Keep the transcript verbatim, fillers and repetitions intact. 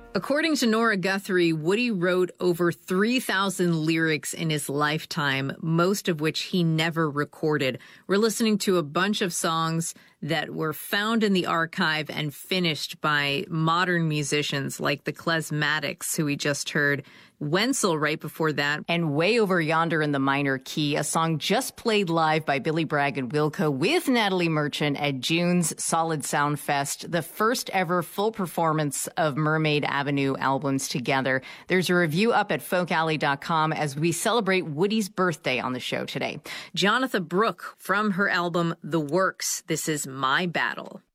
According to Nora Guthrie, Woody wrote over three thousand lyrics in his lifetime, most of which he never recorded. We're listening to a bunch of songs that were found in the archive and finished by modern musicians like the Klezmatics, who we just heard, Wenzel right before that, and Way Over Yonder in the Minor Key, a song just played live by Billy Bragg and Wilco with Natalie Merchant at June's Solid Sound Fest, the first ever full performance of Mermaid Avenue albums together. There's a review up at folk alley dot com as we celebrate Woody's birthday on the show today. Jonatha Brooke from her album The Works, this is My Battle.